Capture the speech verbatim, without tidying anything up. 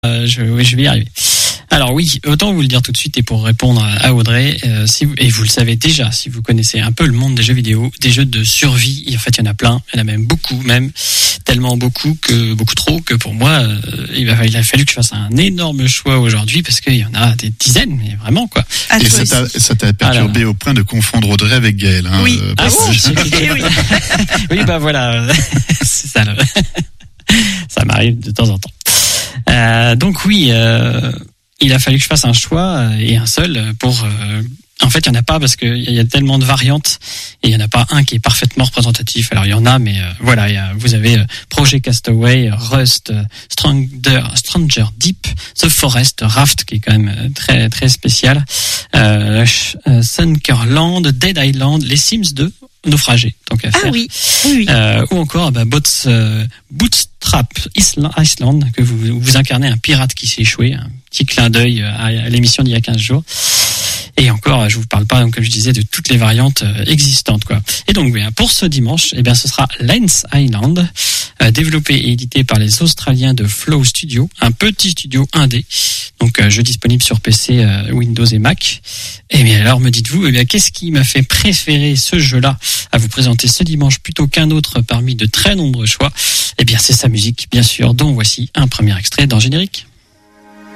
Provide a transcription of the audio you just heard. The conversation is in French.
Euh, je, oui, je vais y arriver. Alors oui, autant vous le dire tout de suite et pour répondre à Audrey, euh, si vous, et vous le savez déjà, si vous connaissez un peu le monde des jeux vidéo, des jeux de survie, en fait il y en a plein, il y en a même beaucoup, même tellement beaucoup que beaucoup trop que pour moi, euh, il, a, il a fallu que je fasse un énorme choix aujourd'hui parce qu'il y en a des dizaines, mais vraiment quoi. Ah, et ça t'a, ça t'a perturbé alors, au point de confondre Audrey avec Gaël. Hein, oui. Euh, ah bon, que... oui. Oui, bah voilà, c'est ça. Le... ça m'arrive de temps en temps. Euh, donc oui, euh, il a fallu que je fasse un choix et un seul pour. Euh, en fait, il y en a pas parce qu'il y a tellement de variantes et il y en a pas un qui est parfaitement représentatif. Alors il y en a, mais euh, voilà, il y a, vous avez euh, Project Castaway, Rust, euh, Stranger, Stranger Deep, The Forest, Raft qui est quand même euh, très très spécial, euh, euh, Sunkerland, Dead Island, les Sims deux. Naufragé, donc à faire. Ah oui, oui, oui. Euh, ou encore bah, Bots, euh, Bootstrap Island, que vous, vous incarnez un pirate qui s'est échoué, un petit clin d'œil à, à l'émission d'il y a quinze jours. Et encore, je vous parle pas, donc, comme je disais, de toutes les variantes euh, existantes, quoi. Et donc, bien, pour ce dimanche, eh bien, ce sera Lens Island, euh, développé et édité par les Australiens de Flow Studio, un petit studio indé, donc euh, jeu disponible sur P C, euh, Windows et Mac. Et bien, alors, me dites-vous, eh bien, qu'est-ce qui m'a fait préférer ce jeu-là à vous présenter ce dimanche plutôt qu'un autre parmi de très nombreux choix? Eh bien, c'est sa musique, bien sûr, dont voici un premier extrait dans Générique.